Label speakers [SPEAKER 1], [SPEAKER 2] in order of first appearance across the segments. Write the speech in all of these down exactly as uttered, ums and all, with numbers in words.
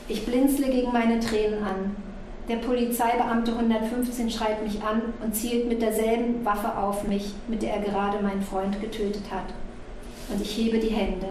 [SPEAKER 1] Ich blinzle gegen meine Tränen an. Der Polizeibeamte hundertfünfzehn schreit mich an und zielt mit derselben Waffe auf mich, mit der er gerade meinen Freund getötet hat. Und ich hebe die Hände.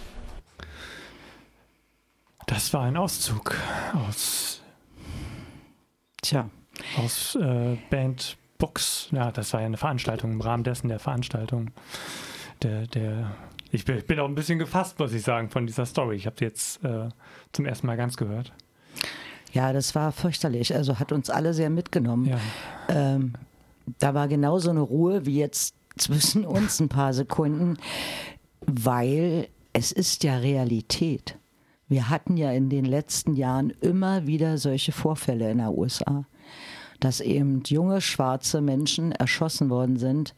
[SPEAKER 2] Das war ein Auszug aus,
[SPEAKER 3] Tja.
[SPEAKER 2] aus äh, Band Box. Ja, das war ja eine Veranstaltung, im Rahmen dessen der Veranstaltung. Der, der, ich, bin, ich bin auch ein bisschen gefasst, muss ich sagen, von dieser Story. Ich habe sie jetzt äh, zum ersten Mal ganz gehört.
[SPEAKER 3] Ja, das war fürchterlich. Also hat uns alle sehr mitgenommen.
[SPEAKER 2] Ja.
[SPEAKER 3] Ähm, da war genauso eine Ruhe wie jetzt zwischen uns ein paar Sekunden, weil es ist ja Realität. Wir hatten ja in den letzten Jahren immer wieder solche Vorfälle in der U S A, dass eben junge schwarze Menschen erschossen worden sind.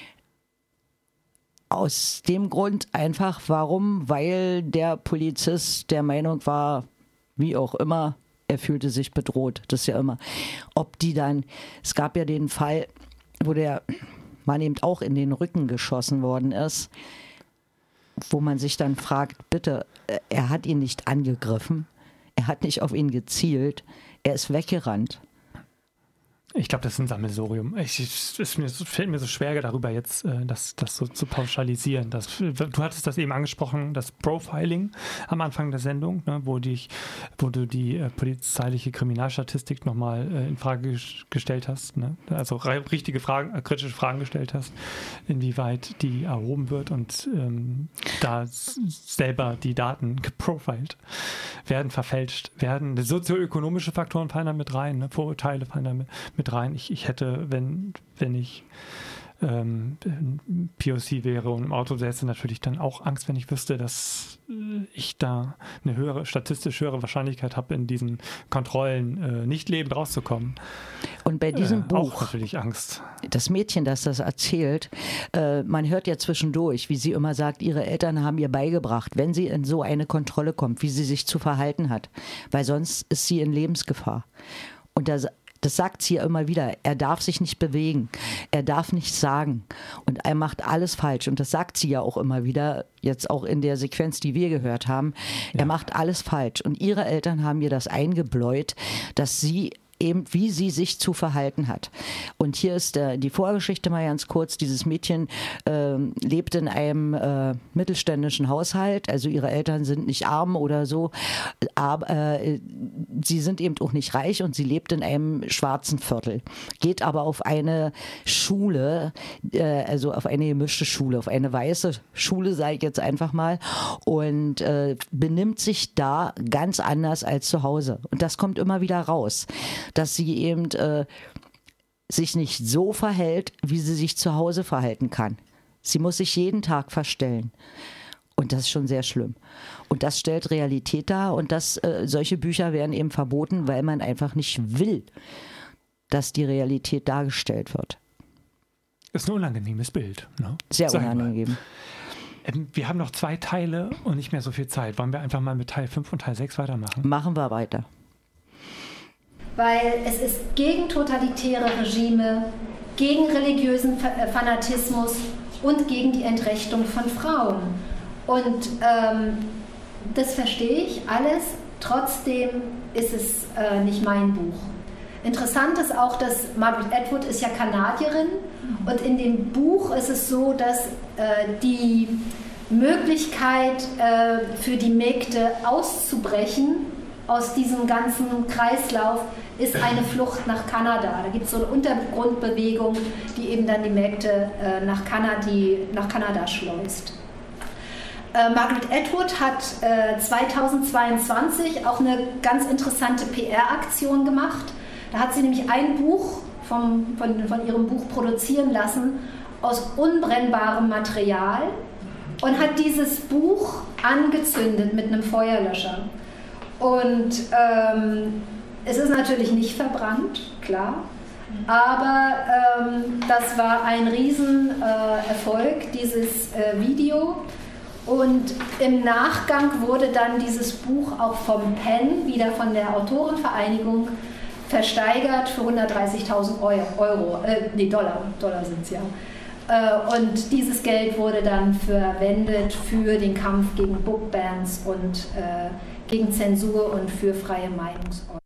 [SPEAKER 3] Aus dem Grund einfach, warum? Weil der Polizist der Meinung war, wie auch immer, er fühlte sich bedroht. Das ist ja immer. Ob die dann, es gab ja den Fall, wo der Mann eben auch in den Rücken geschossen worden ist, wo man sich dann fragt, bitte, er hat ihn nicht angegriffen, er hat nicht auf ihn gezielt, er ist weggerannt.
[SPEAKER 2] Ich glaube, das ist ein Sammelsurium. Ich, es, es, es fällt mir so schwer, darüber jetzt äh, das, das so zu pauschalisieren. Das, du hattest das eben angesprochen, das Profiling am Anfang der Sendung, ne, wo, die, wo du die äh, polizeiliche Kriminalstatistik nochmal äh, in Frage ges- gestellt hast. Ne? Also re- richtige Fragen, äh, kritische Fragen gestellt hast, inwieweit die erhoben wird und ähm, da s- selber die Daten geprofilt werden, verfälscht werden. Sozioökonomische Faktoren fallen da mit rein, ne? Vorurteile fallen da mit, mit rein. Ich, ich hätte, wenn, wenn ich ähm, P O C wäre und im Auto säße, natürlich dann auch Angst, wenn ich wüsste, dass ich da eine höhere, statistisch höhere Wahrscheinlichkeit habe, in diesen Kontrollen äh, nicht lebend rauszukommen.
[SPEAKER 3] Und bei diesem
[SPEAKER 2] äh,
[SPEAKER 3] Buch,
[SPEAKER 2] auch natürlich Angst.
[SPEAKER 3] Das Mädchen, das das erzählt, äh, man hört ja zwischendurch, wie sie immer sagt, ihre Eltern haben ihr beigebracht, wenn sie in so eine Kontrolle kommt, wie sie sich zu verhalten hat, weil sonst ist sie in Lebensgefahr. Und da Das sagt sie ja immer wieder. Er darf sich nicht bewegen. Er darf nichts sagen. Und er macht alles falsch. Und das sagt sie ja auch immer wieder, jetzt auch in der Sequenz, die wir gehört haben. Ja. Er macht alles falsch. Und ihre Eltern haben ihr das eingebläut, dass sie eben, wie sie sich zu verhalten hat. Und hier ist der, die Vorgeschichte mal ganz kurz. Dieses Mädchen äh, lebt in einem äh, mittelständischen Haushalt, also ihre Eltern sind nicht arm oder so, aber äh, sie sind eben auch nicht reich und sie lebt in einem schwarzen Viertel, geht aber auf eine Schule, äh, also auf eine gemischte Schule, auf eine weiße Schule, sage ich jetzt einfach mal, und äh, benimmt sich da ganz anders als zu Hause. Und das kommt immer wieder raus, dass sie eben äh, sich nicht so verhält, wie sie sich zu Hause verhalten kann. Sie muss sich jeden Tag verstellen. Und das ist schon sehr schlimm. Und das stellt Realität dar und das, äh, solche Bücher werden eben verboten, weil man einfach nicht will, dass die Realität dargestellt wird.
[SPEAKER 2] Ist ein unangenehmes Bild. Ne?
[SPEAKER 3] Sehr unangenehm.
[SPEAKER 2] Ähm, wir haben noch zwei Teile und nicht mehr so viel Zeit. Wollen wir einfach mal mit Teil fünf und Teil sechs weitermachen?
[SPEAKER 3] Machen wir weiter.
[SPEAKER 1] Weil es ist gegen totalitäre Regime, gegen religiösen Fanatismus und gegen die Entrechtung von Frauen. Und ähm, das verstehe ich alles, trotzdem ist es äh, nicht mein Buch. Interessant ist auch, dass Margaret Atwood ist ja Kanadierin und in dem Buch ist es so, dass äh, die Möglichkeit äh, für die Mägde auszubrechen aus diesem ganzen Kreislauf ist eine Flucht nach Kanada. Da gibt es so eine Untergrundbewegung, die eben dann die Mägde äh, nach, Kanada, die, nach Kanada schleust. Äh, Margaret Atwood hat äh, zweitausendzweiundzwanzig auch eine ganz interessante P R-Aktion gemacht. Da hat sie nämlich ein Buch vom, von, von ihrem Buch produzieren lassen aus unbrennbarem Material und hat dieses Buch angezündet mit einem Feuerlöscher. Und ähm, es ist natürlich nicht verbrannt, klar, aber ähm, das war ein Riesenerfolg, äh, dieses äh, Video. Und im Nachgang wurde dann dieses Buch auch vom Penn, wieder von der Autorenvereinigung, versteigert für hundertdreißigtausend Euro, äh, nee, Dollar, Dollar sind es ja. Äh, und dieses Geld wurde dann verwendet für den Kampf gegen Bookbans und äh, gegen Zensur und für freie Meinungsäußerung.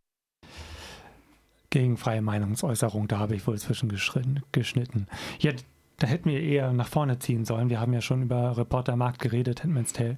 [SPEAKER 2] Gegen freie Meinungsäußerung, da habe ich wohl zwischengeschnitten. Ja, da hätten wir eher nach vorne ziehen sollen. Wir haben ja schon über Reporter Markt geredet, Handmaid's Tale.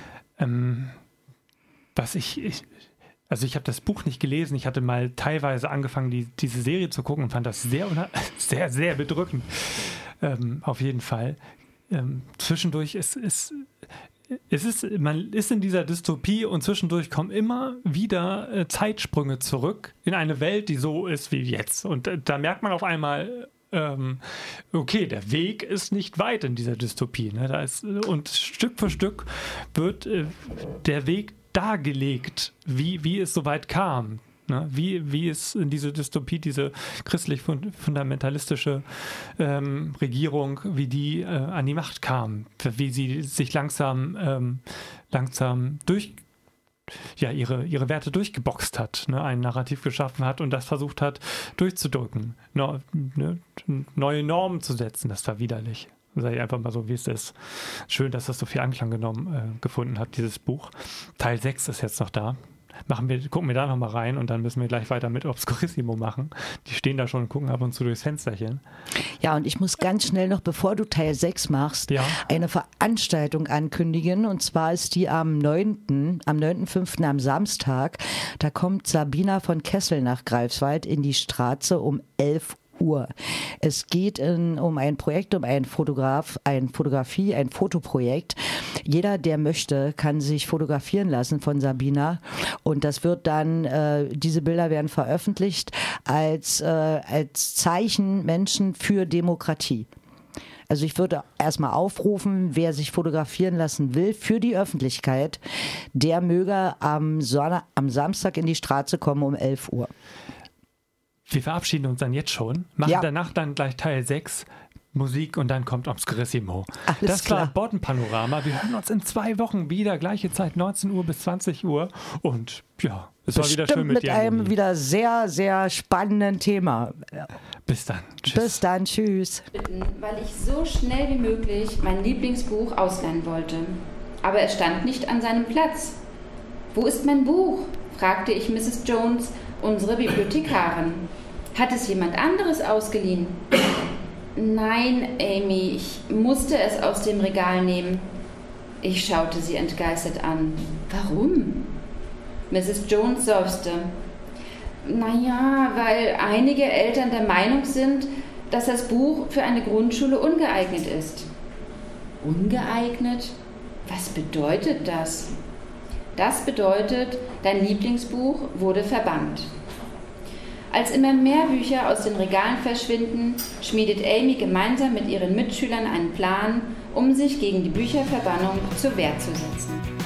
[SPEAKER 2] Ähm, was ich, ich also ich habe das Buch nicht gelesen. Ich hatte mal teilweise angefangen, die, diese Serie zu gucken und fand das sehr, sehr, sehr bedrückend. Ähm, auf jeden Fall. Ähm, zwischendurch ist, ist, ist es, man ist in dieser Dystopie und zwischendurch kommen immer wieder äh, Zeitsprünge zurück in eine Welt, die so ist wie jetzt. Und äh, da merkt man auf einmal, ähm, okay, der Weg ist nicht weit in dieser Dystopie. Ne? Da ist, und Stück für Stück wird äh, der Weg dargelegt, wie, wie es so weit kam. Ne, wie, wie es in diese Dystopie, diese christlich-fundamentalistische ähm, Regierung, wie die äh, an die Macht kam, wie sie sich langsam, ähm, langsam durch, ja, ihre, ihre Werte durchgeboxt hat, ne, ein Narrativ geschaffen hat und das versucht hat durchzudrücken, ne, ne, neue Normen zu setzen. Das war widerlich. Sei einfach mal so, wie es ist. Schön, dass das so viel Anklang genommen, äh, gefunden hat, dieses Buch. Teil sechs ist jetzt noch da. Machen wir, gucken wir da nochmal rein und dann müssen wir gleich weiter mit Obscurissimo machen. Die stehen da schon und gucken ab und zu durchs Fensterchen.
[SPEAKER 3] Ja, und ich muss ganz schnell noch, bevor du Teil sechs machst, ja. eine Veranstaltung ankündigen. Und zwar ist die am neunten am neunten fünften am Samstag. Da kommt Sabina von Kessel nach Greifswald in die Straße um elf Uhr. Es geht in, um ein Projekt, um einen Fotograf, ein Fotografie, ein Fotoprojekt. Jeder, der möchte, kann sich fotografieren lassen von Sabina und das wird dann, äh, diese Bilder werden veröffentlicht als, äh, als Zeichen Menschen für Demokratie. Also ich würde erstmal aufrufen, wer sich fotografieren lassen will für die Öffentlichkeit, der möge am, Sonne, am Samstag in die Straße kommen um elf Uhr.
[SPEAKER 2] Wir verabschieden uns dann jetzt schon, machen ja. danach dann gleich Teil sechs, Musik und dann kommt Obscurissimo.
[SPEAKER 3] Alles
[SPEAKER 2] das
[SPEAKER 3] klar.
[SPEAKER 2] war Boddenpanorama. Wir hören uns in zwei Wochen wieder, gleiche Zeit, neunzehn Uhr bis zwanzig Uhr und ja, es war wieder schön mit,
[SPEAKER 3] mit dir. Mit einem wieder sehr, sehr spannenden Thema.
[SPEAKER 2] Bis dann.
[SPEAKER 3] Tschüss. Bis dann. Tschüss.
[SPEAKER 4] Weil ich so schnell wie möglich mein Lieblingsbuch ausleihen wollte. Aber es stand nicht an seinem Platz. Wo ist mein Buch? Fragte ich Misses Jones, unsere Bibliothekarin. Hat es jemand anderes ausgeliehen? Nein, Amy, ich musste es aus dem Regal nehmen. Ich schaute sie entgeistert an. Warum? Misses Jones seufzte. Naja, weil einige Eltern der Meinung sind, dass das Buch für eine Grundschule ungeeignet ist. Ungeeignet? Was bedeutet das? Das bedeutet, dein Lieblingsbuch wurde verbannt. Als immer mehr Bücher aus den Regalen verschwinden, schmiedet Amy gemeinsam mit ihren Mitschülern einen Plan, um sich gegen die Bücherverbannung zur Wehr zu setzen.